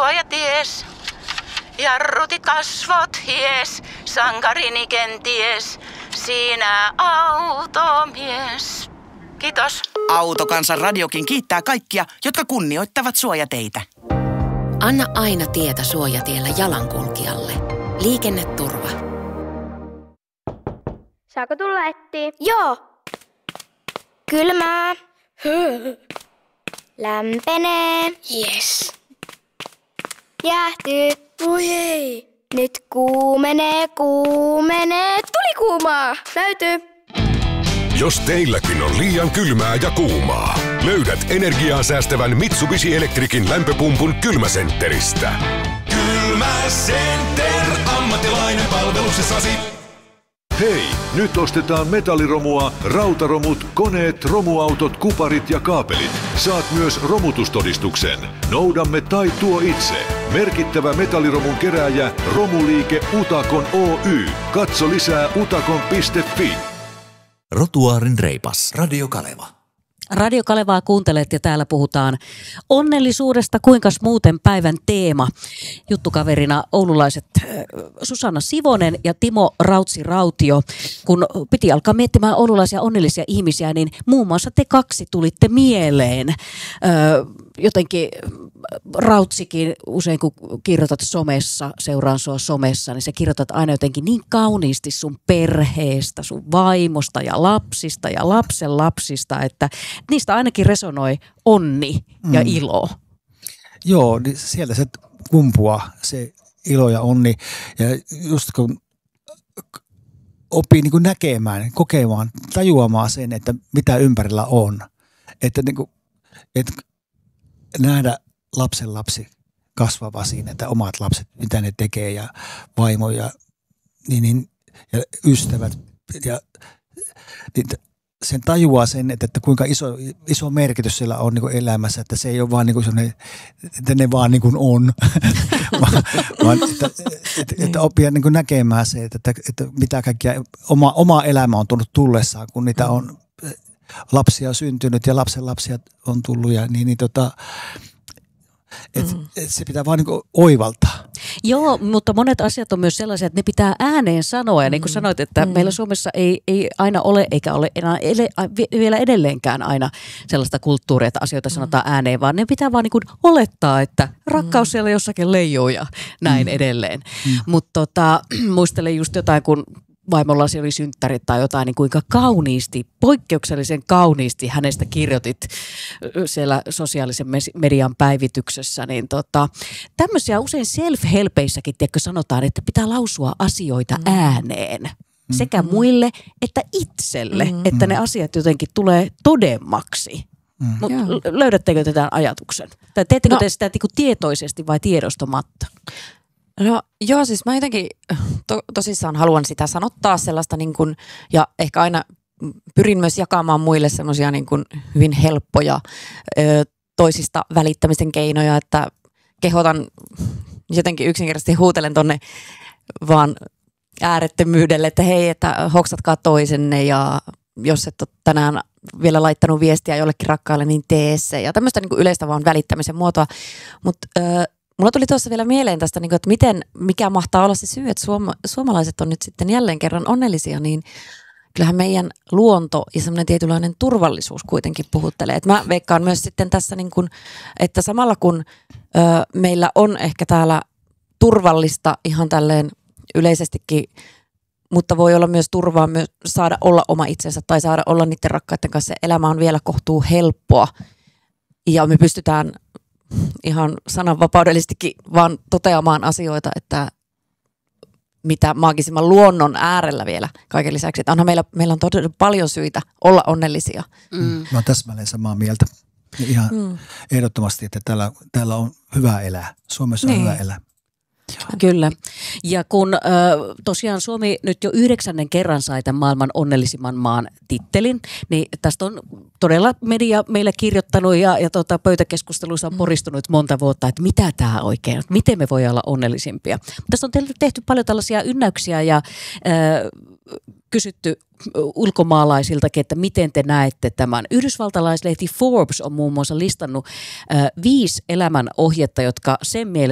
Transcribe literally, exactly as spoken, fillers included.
suojaties. Jarrutit kasvot hies, sankarini kenties, sinä automies. Kiitos. Autokansan radiokin kiittää kaikkia, jotka kunnioittavat suojateitä. Anna aina tietä suojatiellä jalankulkijalle. Liikenneturva. Saako tulla ettiin? Joo. Kylmää. Lämpenee. Yes. Jäähtyy. Voi ei. Nyt kuumenee, kuumenee. Tuli kuumaa. Löytyy. Jos teilläkin on liian kylmää ja kuumaa, löydät energiaa säästävän Mitsubishi Electricin lämpöpumpun Kylmäsentteristä. Kylmäcenter. Ammattilainen palveluksessasi. Hei, nyt ostetaan metalliromua, rautaromut, koneet, romuautot, kuparit ja kaapelit. Saat myös romutustodistuksen. Noudamme tai tuo itse. Merkittävä metalliromun kerääjä Romuliike Utakon Oy. Katso lisää utakon piste fi. Rotuaarin reipas. Radio Kaleva. Radio Kalevaa kuuntelet ja täällä puhutaan onnellisuudesta, kuinkas muuten päivän teema. Juttukaverina oululaiset Susanna Sivonen ja Timo Rautsi-Rautio. Kun piti alkaa miettimään oululaisia onnellisia ihmisiä, niin muun muassa te kaksi tulitte mieleen. Öö, jotenkin Rautsikin usein kun kirjoitat somessa, seuraan sua somessa, niin sä kirjoitat aina jotenkin niin kauniisti sun perheestä, sun vaimosta ja lapsista ja lapsen lapsista, että niistä ainakin resonoi onni ja mm. ilo. Joo, niin sieltä se kumpuaa, se ilo ja onni. Ja just kun oppii niin kuin näkemään, kokemaan, tajuamaan sen, että mitä ympärillä on. Että, niin kuin, että nähdä lapsen lapsi kasvava siinä, että omat lapset, mitä ne tekee ja vaimo ja, niin, niin, ja ystävät. Ja, niin, sen tajuaa sen, että, että kuinka iso, iso merkitys siellä on niin kuin elämässä, että se ei ole vaan niin kuin sellainen, että ne vaan niin kuin on, vaan, vaan että, että, että oppia niin kuin näkemään se, että, että mitä kaikkia oma, oma elämä on tullut tullessaan, kun niitä on lapsia syntynyt ja lapsen lapsia on tullut ja niin, niin tota, et, mm. et se pitää vaan niin kuin oivaltaa. Joo, mutta monet asiat on myös sellaisia, että ne pitää ääneen sanoa. Ja niin kuin sanoit, että mm. meillä Suomessa ei, ei aina ole, eikä ole enää ele, vielä edelleenkään aina sellaista kulttuuria, että asioita sanotaan ääneen, vaan ne pitää vaan niin kuin olettaa, että rakkaus siellä jossakin leijuu ja näin mm. edelleen. Mm. Mutta tota, muistelen just jotain, kun vaimollasi oli synttärit tai jotain, niin kuinka kauniisti, poikkeuksellisen kauniisti hänestä kirjoitit siellä sosiaalisen median päivityksessä. Niin tota, tämmöisiä usein self-helpeissäkin, tiedätkö, sanotaan, että pitää lausua asioita mm. ääneen. Sekä mm. muille että itselle, mm. että ne asiat jotenkin tulee todemmaksi. Mm. Mut löydättekö te tämän ajatuksen? Tai teettekö no. te sitä tietoisesti vai tiedostamatta? No joo, siis mä jotenkin to, tosissaan haluan sitä sanottaa sellaista niin kuin, ja ehkä aina pyrin myös jakamaan muille semmoisia niin kuin hyvin helppoja ö, toisista välittämisen keinoja, että kehotan jotenkin yksinkertaisesti huutelen tonne vaan äärettömyydelle, että hei, että hoksatkaa toisenne ja jos et ole tänään vielä laittanut viestiä jollekin rakkaalle, niin tee se ja tämmöistä niin kuin yleistä vaan välittämisen muotoa, mutta mulla tuli tuossa vielä mieleen tästä, että miten, mikä mahtaa olla se syy, että suoma, suomalaiset on nyt sitten jälleen kerran onnellisia, niin kyllähän meidän luonto ja semmoinen tietynlainen turvallisuus kuitenkin puhuttelee. Et mä veikkaan myös sitten tässä, niin kun, että samalla kun ö, meillä on ehkä täällä turvallista ihan tälleen yleisestikin, mutta voi olla myös turvaa myös saada olla oma itsensä tai saada olla niiden rakkaiden kanssa. Elämä on vielä kohtuu helppoa ja me pystytään ihan sananvapaudellisestikin vaan toteamaan asioita, että mitä maagisimman luonnon äärellä vielä kaiken lisäksi. Että onhan meillä, meillä on todella paljon syitä olla onnellisia. Mm. Mä oon täsmälleen samaa mieltä. Ihan mm. ehdottomasti, että täällä, täällä on hyvä elää. Suomessa niin. on hyvä elää. Kyllä. Ja kun äh, tosiaan Suomi nyt jo yhdeksännen kerran sai tämän maailman onnellisimman maan tittelin, niin tästä on todella media meille kirjoittanut ja, ja tota, pöytäkeskusteluissa on poristunut monta vuotta, että mitä tämä oikein on, miten me voidaan olla onnellisimpia. Tässä on tehty paljon tällaisia ynnäyksiä ja äh, kysytty ulkomaalaisiltakin, että miten te näette tämän. Yhdysvaltalaislehti Forbes on muun muassa listannut äh, viisi elämän ohjetta, jotka sen mielestä